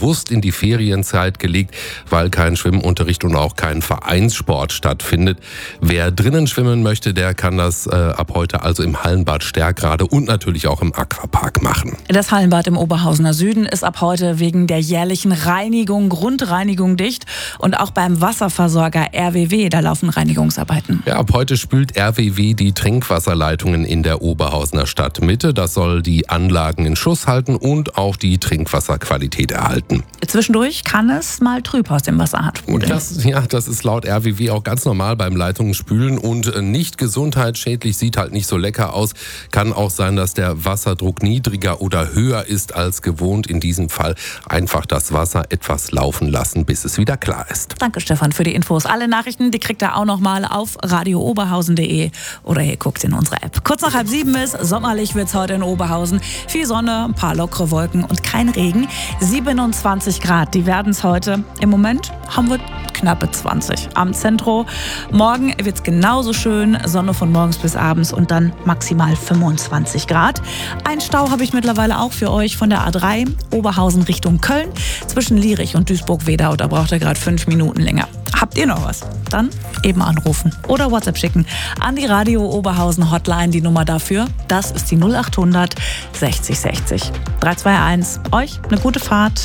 bewusst in die Ferienzeit gelegt, weil kein Schwimmunterricht und auch kein Vereinssport stattfindet. Wer drinnen schwimmen möchte, der kann das ab heute also im Hallenbad Stärkrade und natürlich auch im Aquapark machen. Das Hallenbad im Oberhausener Süden ist ab heute wegen der jährlichen Grundreinigung dicht. Und auch beim Wasserversorger RWW, da laufen Reinigungsarbeiten. Ja, ab heute spült RWW die Trinkwasserleitungen in der Oberhausener Stadtmitte. Das soll die Anlagen in Schuss halten und auch die Trinkwasserqualität erhalten. Zwischendurch kann es mal trüb aus dem Wasserhahn sprudeln. Das ist laut RWW auch ganz normal beim Leitungsspülen und nicht gesundheitsschädlich, sieht halt nicht so lecker aus. Kann auch sein, dass der Wasserdruck niedriger oder höher ist als gewohnt. In diesem Fall einfach das Wasser etwas laufen lassen, bis es wieder klar ist. Danke, Stefan, für die Infos. Alle Nachrichten, die kriegt ihr auch noch mal auf radiooberhausen.de oder ihr guckt in unsere App. Kurz nach 6:30 ist, sommerlich wird's heute in Oberhausen. Viel Sonne, ein paar lockere Wolken und kein Regen. 27 Grad, die werden es heute. Im Moment haben wir knappe 20 am Zentro. Morgen wird's genauso schön, Sonne von morgens bis abends und dann maximal 25 Grad. Ein Stau habe ich mittlerweile auch für euch von der A3 Oberhausen Richtung Köln zwischen Lierich und Duisburg-Wedau. Da braucht ihr gerade 5 Minuten länger. Habt ihr noch was? Dann eben anrufen oder WhatsApp schicken an die Radio Oberhausen Hotline. Die Nummer dafür, das ist die 0800 60 60 321. Euch eine gute Fahrt.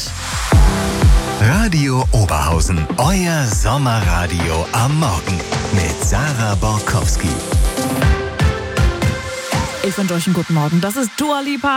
Radio Oberhausen, euer Sommerradio am Morgen mit Sarah Borkowski. Ich wünsche euch einen guten Morgen. Das ist Dua Lipa.